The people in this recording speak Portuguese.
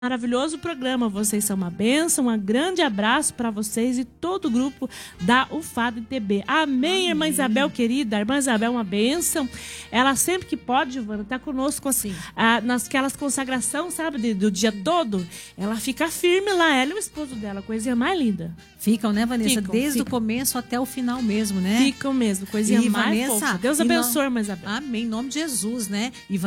Maravilhoso programa, vocês são uma bênção, um grande abraço para vocês e todo o grupo da UFAD TB. Amém, irmã Isabel querida, a irmã Isabel é uma bênção, ela sempre que pode, Giovana, tá conosco assim, nasquelas consagração, sabe, do dia todo, ela fica firme lá, ela e o esposo dela, coisinha mais linda. Ficam, né, Vanessa? Desde o começo até o final mesmo, né? Ficam mesmo, coisinha mais Vanessa, fofa. Deus abençoe, irmã Isabel. Amém, em nome de Jesus, né?